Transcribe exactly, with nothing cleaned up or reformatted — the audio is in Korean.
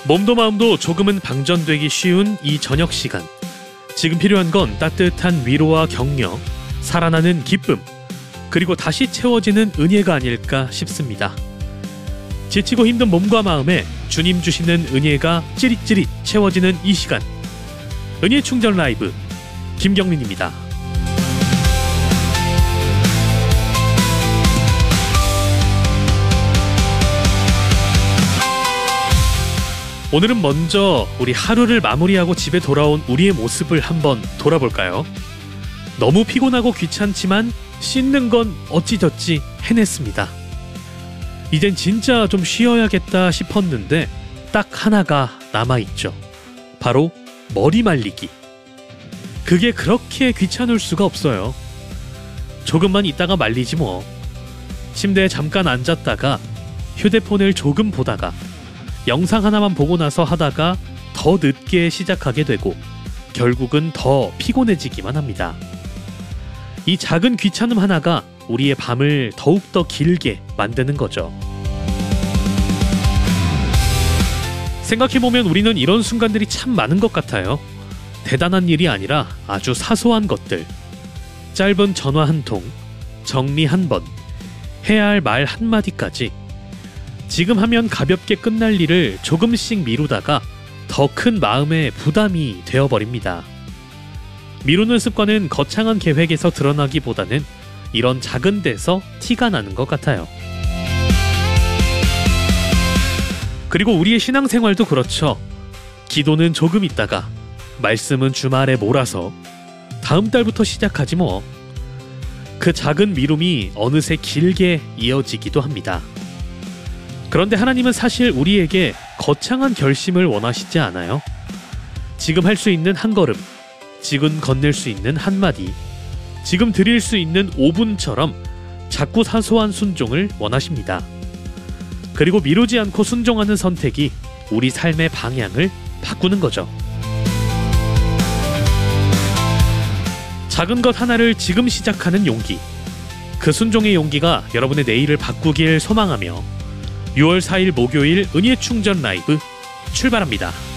몸도 마음도 조금은 방전되기 쉬운 이 저녁 시간. 지금 필요한 건 따뜻한 위로와 격려, 살아나는 기쁨, 그리고 다시 채워지는 은혜가 아닐까 싶습니다. 지치고 힘든 몸과 마음에 주님 주시는 은혜가 찌릿찌릿 채워지는 이 시간. 은혜 충전 라이브 김경민입니다. 오늘은 먼저 우리 하루를 마무리하고 집에 돌아온 우리의 모습을 한번 돌아볼까요? 너무 피곤하고 귀찮지만 씻는 건 어찌저찌 해냈습니다. 이젠 진짜 좀 쉬어야겠다 싶었는데 딱 하나가 남아있죠. 바로 머리 말리기. 그게 그렇게 귀찮을 수가 없어요. 조금만 있다가 말리지 뭐. 침대에 잠깐 앉았다가 휴대폰을 조금 보다가 영상 하나만 보고 나서 하다가 더 늦게 시작하게 되고 결국은 더 피곤해지기만 합니다. 이 작은 귀찮음 하나가 우리의 밤을 더욱더 길게 만드는 거죠. 생각해보면 우리는 이런 순간들이 참 많은 것 같아요. 대단한 일이 아니라 아주 사소한 것들. 짧은 전화 한 통, 정리 한 번, 해야 할 말 한마디까지 지금 하면 가볍게 끝날 일을 조금씩 미루다가 더 큰 마음의 부담이 되어버립니다. 미루는 습관은 거창한 계획에서 드러나기보다는 이런 작은 데서 티가 나는 것 같아요. 그리고 우리의 신앙생활도 그렇죠. 기도는 조금 있다가 말씀은 주말에 몰아서 다음 달부터 시작하지 뭐. 그 작은 미룸이 어느새 길게 이어지기도 합니다. 그런데 하나님은 사실 우리에게 거창한 결심을 원하시지 않아요. 지금 할 수 있는 한 걸음, 지금 건넬 수 있는 한마디, 지금 드릴 수 있는 오 분처럼 자꾸 사소한 순종을 원하십니다. 그리고 미루지 않고 순종하는 선택이 우리 삶의 방향을 바꾸는 거죠. 작은 것 하나를 지금 시작하는 용기. 그 순종의 용기가 여러분의 내일을 바꾸길 소망하며 유월 사일 목요일 은혜 충전 라이브 출발합니다.